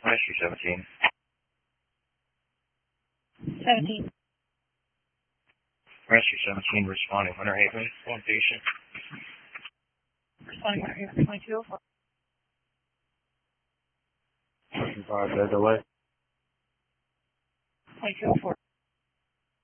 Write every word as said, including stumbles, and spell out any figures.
Rescue seventeen. seventeen. Rescue seventeen responding. Hunter Haven, one patient. Responding Hunter Haven, twenty-two oh four. Five bed delay. twenty-two oh four.